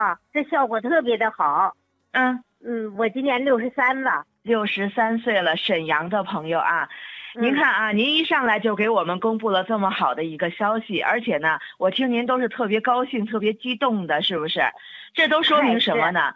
这效果特别的好。 嗯， 我今年63了。 63岁了，沈阳的朋友啊。您看啊，您一上来就给我们公布了这么好的一个消息，而且呢，我听您都是特别高兴、特别激动的，是不是？这都说明什么呢？